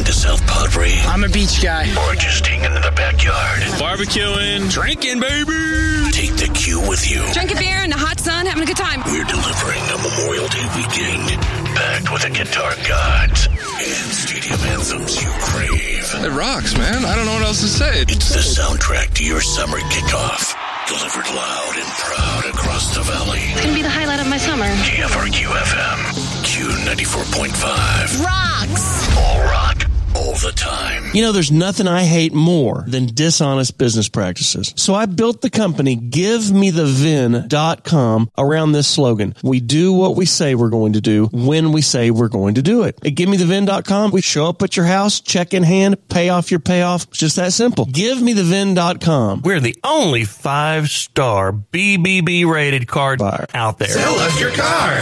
to South Padre? I'm a beach guy. Or just hanging in the backyard? Barbecuing, drinking, baby. Take the Q with you. Drinking beer in the hot sun, having a good time. We're delivering a Memorial Day weekend packed with the guitar gods and stadium anthems you crave. It rocks, man. I don't know what else to say. It's the soundtrack to your summer kickoff. Delivered loud and proud across the valley. It's going to be the highlight of my summer. KFRQ-FM, Q94.5. Rocks! All rock, all the time. You know, there's nothing I hate more than dishonest business practices. So I built the company GiveMeTheVin.com around this slogan. We do what we say we're going to do when we say we're going to do it. At GiveMeTheVin.com, we show up at your house, check in hand, pay off your payoff. It's just that simple. GiveMeTheVin.com. We're the only 5-star BBB rated card buyer out there. Sell us your car.